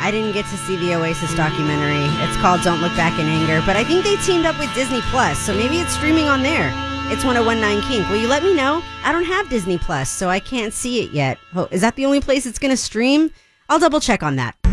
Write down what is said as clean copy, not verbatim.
I didn't get to see the Oasis documentary. It's called Don't Look Back in Anger, but I think they teamed up with Disney Plus, so maybe it's streaming on there. It's 1019 Kink. Will you let me know? I don't have Disney Plus, so I can't see it yet. Oh, is that the only place it's going to stream? I'll double check on that.